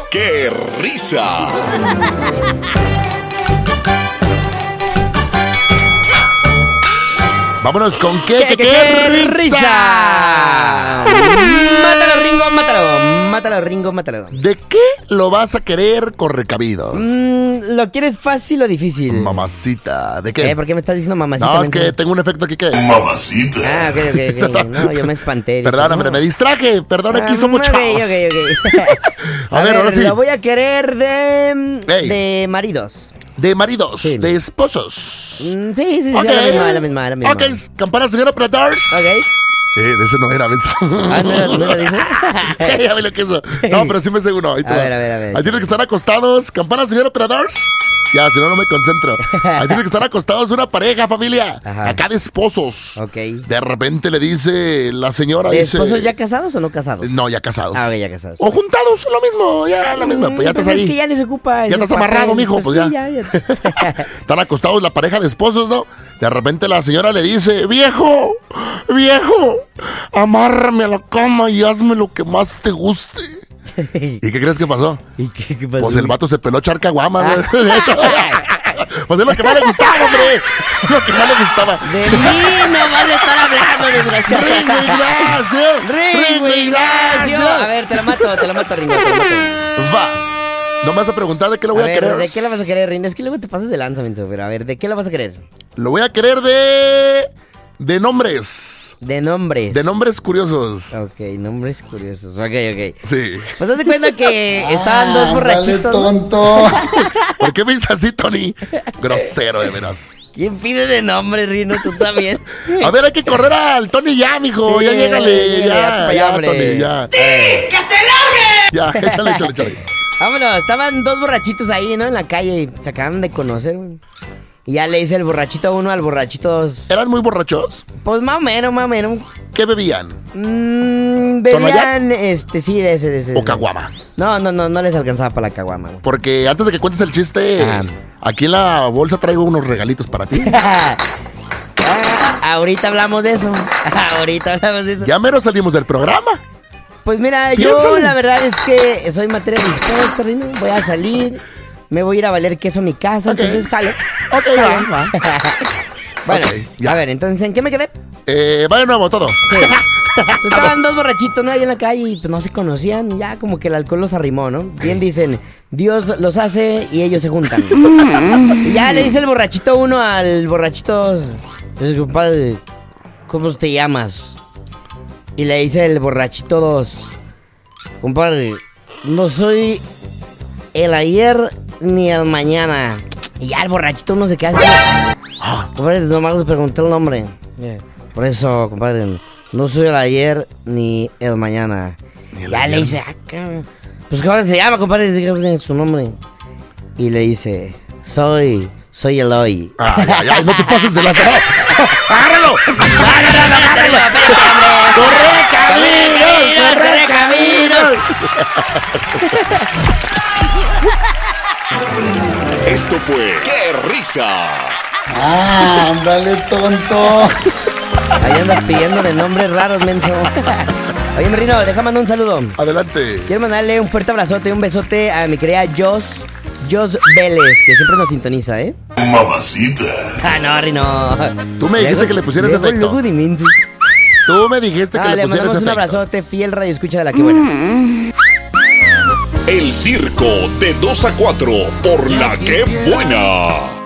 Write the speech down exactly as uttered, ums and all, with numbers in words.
¡Qué risa! Vámonos con qué, ¿Qué, qué, qué, qué qué risa. risa? Mátalo, Ringo, mátalo. Mátalo, Ringo, mátalo. ¿De qué lo vas a querer, correcabidos? Mm, ¿Lo quieres fácil o difícil? Mamacita, ¿de qué? ¿Eh? ¿Por qué me estás diciendo mamacita? No, es menso? que tengo un efecto aquí que... Mamacita. Ah, ok, ok, ok. No, yo me espanté. Perdón, dije, hombre, no. me distraje. Perdón, aquí Ah, somos ok, chavos. ok, ok. A, ver, ahora sí. Lo voy a querer de... Ey. De maridos. De maridos, Sí. de esposos. Mm, sí, sí, sí, Ok. la misma, la misma, la misma. Ok, campana, señor operador. Ok. Eh, de ese no era, menso. Ah, ¿no era, no era de eso? Ya ve lo que es eso. No, pero sí me sé uno. Ahí te A va. ver, a ver, a ver. Ahí tienen que estar acostados. Campana, señor operador. Ya, si no, no me concentro. Ahí tienen que estar acostados una pareja, familia. Ajá. Acá de esposos. Ok. De repente le dice la señora. ¿De dice, esposos ya casados o no casados? No, ya casados. Ah, ok, ya casados. O juntados, lo mismo. Ya, la misma. Pues ya Mm, estás pues ahí. Es que ya ni se ocupa. ese Ya estás papel. amarrado, mijo, pues sí, ya. ya. Están acostados la pareja de esposos, ¿no? De repente la señora le dice, viejo, viejo, amárrame a la cama y hazme lo que más te guste. ¿Y qué crees que pasó? ¿Y qué, qué pasó? Pues el vato se peló charcaguama. Ah. Pues es lo que más le gustaba, hombre. Es lo que más le gustaba. De mí no vas a estar hablando, desgraciado. Ringo Ignacio. Ringo Ignacio. A ver, te la mato, te la mato, Ringo, te la mato. Va. No me vas a preguntar de qué lo voy A a, ver, querer. ¿de qué la vas a querer, Ringo? Es que luego te pasas de lanza, menso, pero a ver, ¿de qué la vas a querer? Lo voy a querer de... De nombres. De nombres. De nombres curiosos. Ok, nombres curiosos. Ok, ok. Sí. Pues haz de cuenta que estaban dos borrachitos. Dale, ¿no? tonto. ¿Por qué me dices así, Tony? Grosero, de veras. ¿Quién pide de nombres, Rino? Tú también. A ver, hay que correr al Tony ya, mijo. Sí, ya llégale. llégale, Ya, hazte pa' ya, allá, hombre. Tony, ya. ¡Que se largue! Ya, échale, échale, échale. Vámonos, estaban dos borrachitos ahí, ¿no? En la calle y se acaban de conocer, güey. Y ya le dice el borrachito uno al borrachito dos. ¿Eran muy borrachos? Pues más o menos, más o menos. ¿Qué bebían? Mmm, ¿Tonayán? bebían, este, sí, de ese, de ese. de ¿O ese. caguama? No, no, no, no les alcanzaba para la caguama, güey. Porque antes de que cuentes el chiste, Ajá. aquí en la bolsa traigo unos regalitos para ti. Ah, ahorita hablamos de eso. Ahorita hablamos de eso. Ya mero salimos del programa. Pues mira, Piénsale. yo la verdad es que soy materia dispuesta, Rino. Voy a salir, me voy a ir a valer queso a mi casa, Ok. entonces jalo. Ok, Jalo. va, va. Bueno, Ok, ya. a ver, entonces, ¿en qué me quedé? Eh, va de nuevo todo. Pues estaban dos borrachitos, ¿no? Ahí en la calle y pues no se conocían. Y ya como que el alcohol los arrimó, ¿no? Bien dicen, Dios los hace y ellos se juntan. Y ya le dice el borrachito uno al borrachito, pues, compadre, ¿cómo te llamas? Y le dice el borrachito dos, compadre, no soy el ayer ni el mañana. Y ya el borrachito uno se queda así. Compadre, nomás les pregunté el nombre. Por eso, compadre, no soy el ayer ni el mañana. Ni el ya ayer. le dice, ah, cabrón, pues ¿cómo se llama, compadre? Dígame su nombre. Y le dice, soy, soy el hoy. Ay, ay, ay, no te pases de la cara. ¡Agárralo! ¡Agárralo, agárralo! ¡Corre, caminos! ¡Corre, caminos! Esto fue ¡Qué risa! Ah, ándale, tonto. Ahí andas pidiéndole nombres raros, menso. Oye, Rino, déjame mandar un saludo. Adelante. Quiero mandarle un fuerte abrazote y un besote a mi querida Jos, Jos Vélez, que siempre nos sintoniza, ¿eh? Mamacita. Ah, no, Rino. Tú me dijiste que le pusieras luego, efecto. luego de menso. Tú me dijiste que Ah, le le pusieras mandamos un efecto. abrazote, fiel radio escucha de la que buena. El circo de dos a cuatro por la que buena.